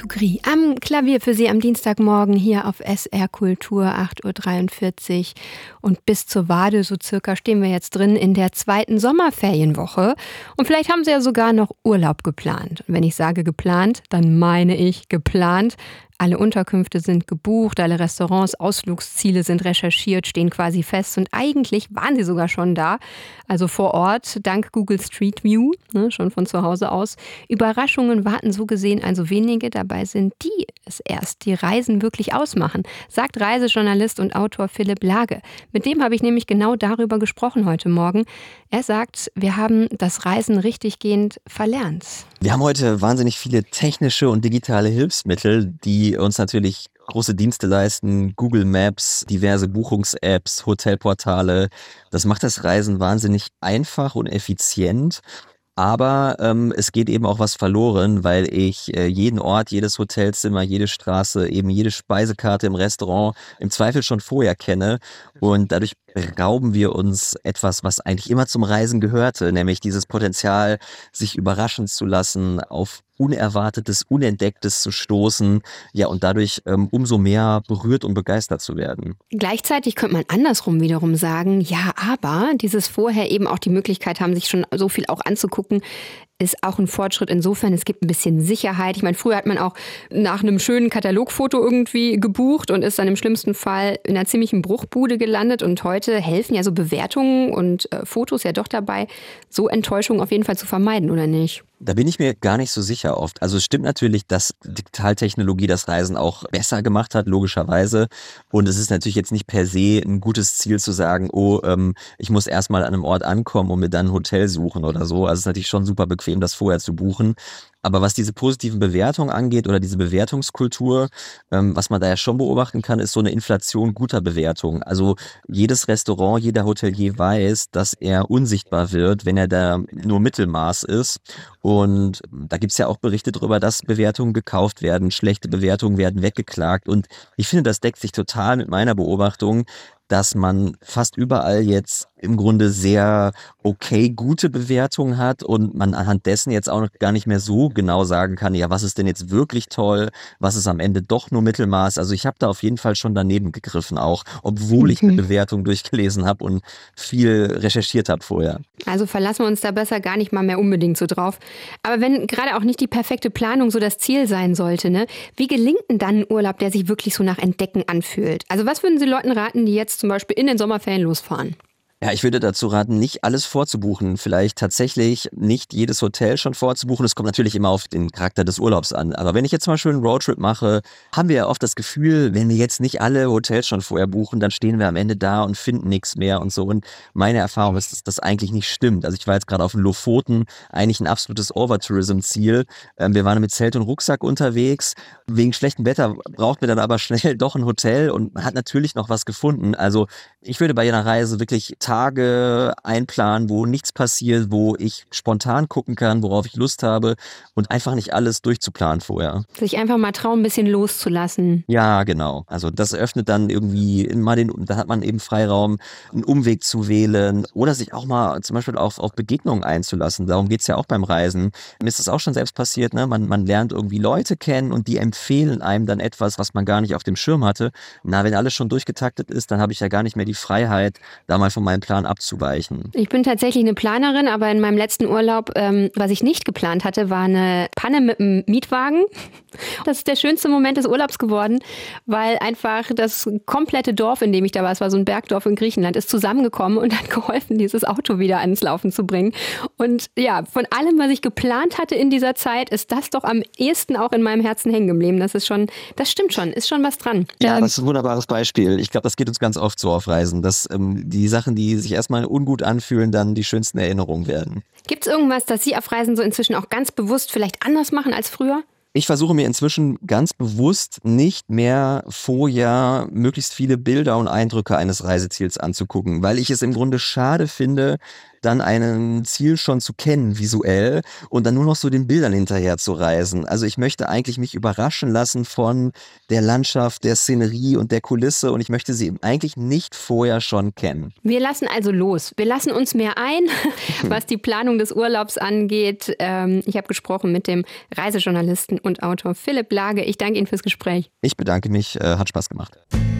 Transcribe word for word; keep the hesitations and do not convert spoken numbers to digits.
Tougri am Klavier für Sie am Dienstagmorgen hier auf S R Kultur, acht Uhr dreiundvierzig. Und bis zur Wade, so circa, stehen wir jetzt drin in der zweiten Sommerferienwoche. Und vielleicht haben Sie ja sogar noch Urlaub geplant. Und wenn ich sage geplant, dann meine ich geplant. Alle Unterkünfte sind gebucht, alle Restaurants, Ausflugsziele sind recherchiert, stehen quasi fest und eigentlich waren sie sogar schon da, also vor Ort, dank Google Street View, ne, schon von zu Hause aus. Überraschungen warten so gesehen also wenige, dabei sind die es erst, die Reisen wirklich ausmachen, sagt Reisejournalist und Autor Philipp Lage. Mit dem habe ich nämlich genau darüber gesprochen heute Morgen. Er sagt, wir haben das Reisen richtiggehend verlernt. Wir haben heute wahnsinnig viele technische und digitale Hilfsmittel, die uns natürlich große Dienste leisten. Google Maps, diverse Buchungs-Apps, Hotelportale. Das macht das Reisen wahnsinnig einfach und effizient. Aber ähm, es geht eben auch was verloren, weil ich äh, jeden Ort, jedes Hotelzimmer, jede Straße, eben jede Speisekarte im Restaurant im Zweifel schon vorher kenne. Und dadurch rauben wir uns etwas, was eigentlich immer zum Reisen gehörte, nämlich dieses Potenzial, sich überraschen zu lassen, auf Unerwartetes, Unentdecktes zu stoßen, ja, und dadurch ähm, umso mehr berührt und begeistert zu werden. Gleichzeitig könnte man andersrum wiederum sagen, ja, aber dieses vorher eben auch die Möglichkeit haben, sich schon so viel auch anzugucken, ist auch ein Fortschritt insofern, es gibt ein bisschen Sicherheit. Ich meine, früher hat man auch nach einem schönen Katalogfoto irgendwie gebucht und ist dann im schlimmsten Fall in einer ziemlichen Bruchbude gelandet. Und heute helfen ja so Bewertungen und äh, Fotos ja doch dabei, so Enttäuschungen auf jeden Fall zu vermeiden, oder nicht? Da bin ich mir gar nicht so sicher oft. Also es stimmt natürlich, dass Digitaltechnologie das Reisen auch besser gemacht hat, logischerweise. Und es ist natürlich jetzt nicht per se ein gutes Ziel zu sagen, oh, ähm, ich muss erstmal an einem Ort ankommen und mir dann ein Hotel suchen oder so. Also es ist natürlich schon super bequem, das vorher zu buchen. Aber was diese positiven Bewertungen angeht oder diese Bewertungskultur, ähm, was man da ja schon beobachten kann, ist so eine Inflation guter Bewertungen. Also jedes Restaurant, jeder Hotelier weiß, dass er unsichtbar wird, wenn er da nur Mittelmaß ist. Und da gibt's ja auch Berichte darüber, dass Bewertungen gekauft werden, schlechte Bewertungen werden weggeklagt. Und ich finde, das deckt sich total mit meiner Beobachtung, dass man fast überall jetzt im Grunde sehr okay gute Bewertungen hat und man anhand dessen jetzt auch noch gar nicht mehr so genau sagen kann, ja, was ist denn jetzt wirklich toll, was ist am Ende doch nur Mittelmaß. Also ich habe da auf jeden Fall schon daneben gegriffen auch, obwohl ich eine Bewertung durchgelesen habe und viel recherchiert habe vorher. Also verlassen wir uns da besser gar nicht mal mehr unbedingt so drauf. Aber wenn gerade auch nicht die perfekte Planung so das Ziel sein sollte, ne, wie gelingt denn dann ein Urlaub, der sich wirklich so nach Entdecken anfühlt? Also was würden Sie Leuten raten, die jetzt zum Beispiel in den Sommerferien losfahren? Ja, ich würde dazu raten, nicht alles vorzubuchen. Vielleicht tatsächlich nicht jedes Hotel schon vorzubuchen. Es kommt natürlich immer auf den Charakter des Urlaubs an. Aber wenn ich jetzt mal schön einen Roadtrip mache, haben wir ja oft das Gefühl, wenn wir jetzt nicht alle Hotels schon vorher buchen, dann stehen wir am Ende da und finden nichts mehr und so. Und meine Erfahrung ist, dass das eigentlich nicht stimmt. Also ich war jetzt gerade auf den Lofoten, eigentlich ein absolutes Overtourism-Ziel. Wir waren mit Zelt und Rucksack unterwegs. Wegen schlechtem Wetter braucht man dann aber schnell doch ein Hotel und man hat natürlich noch was gefunden. Also ich würde bei einer Reise wirklich Tage einplanen, wo nichts passiert, wo ich spontan gucken kann, worauf ich Lust habe und einfach nicht alles durchzuplanen vorher. Sich einfach mal trauen, ein bisschen loszulassen. Ja, genau. Also das eröffnet dann irgendwie mal den, da hat man eben Freiraum, einen Umweg zu wählen oder sich auch mal zum Beispiel auf, auf Begegnungen einzulassen. Darum geht's ja auch beim Reisen. Mir ist das auch schon selbst passiert, ne? Man, man lernt irgendwie Leute kennen und die empfehlen einem dann etwas, was man gar nicht auf dem Schirm hatte. Na, wenn alles schon durchgetaktet ist, dann habe ich ja gar nicht mehr die Freiheit, da mal von meinem Plan abzuweichen. Ich bin tatsächlich eine Planerin, aber in meinem letzten Urlaub, ähm, was ich nicht geplant hatte, war eine Panne mit einem Mietwagen. Das ist der schönste Moment des Urlaubs geworden, weil einfach das komplette Dorf, in dem ich da war, es war so ein Bergdorf in Griechenland, ist zusammengekommen und hat geholfen, dieses Auto wieder ans Laufen zu bringen. Und ja, von allem, was ich geplant hatte in dieser Zeit, ist das doch am ehesten auch in meinem Herzen hängen geblieben. Das ist schon, das stimmt schon, ist schon was dran. Ja, das ist ein wunderbares Beispiel. Ich glaube, das geht uns ganz oft so auf Reisen, dass ähm, die Sachen, die sich erstmal ungut anfühlen, dann die schönsten Erinnerungen werden. Gibt es irgendwas, das Sie auf Reisen so inzwischen auch ganz bewusst vielleicht anders machen als früher? Ich versuche mir inzwischen ganz bewusst nicht mehr vorher möglichst viele Bilder und Eindrücke eines Reiseziels anzugucken, weil ich es im Grunde schade finde, dann ein Ziel schon zu kennen, visuell, und dann nur noch so den Bildern hinterher zu reisen. Also ich möchte eigentlich mich überraschen lassen von der Landschaft, der Szenerie und der Kulisse und ich möchte sie eigentlich nicht vorher schon kennen. Wir lassen also los. Wir lassen uns mehr ein, was die Planung des Urlaubs angeht. Ähm, ich habe gesprochen mit dem Reisejournalisten und Autor Philipp Lage. Ich danke Ihnen fürs Gespräch. Ich bedanke mich, äh, hat Spaß gemacht.